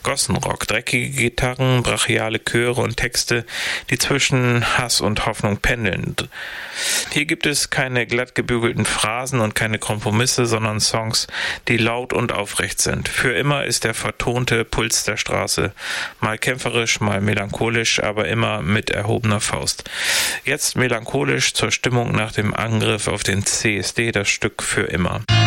Gossenrock, dreckige Gitarren, brachiale Chöre und Texte, die zwischen Hass und Hoffnung pendeln. Hier gibt es keine glatt gebügelten Phrasen und keine Kompromisse, sondern Songs, die laut und aufrecht sind. Für immer ist der vertonte Puls der Straße, mal kämpferisch, mal melancholisch, aber immer mit erhobener Faust. Jetzt melancholisch zur Stimmung nach dem Angriff auf den CSD, das Stück Für immer.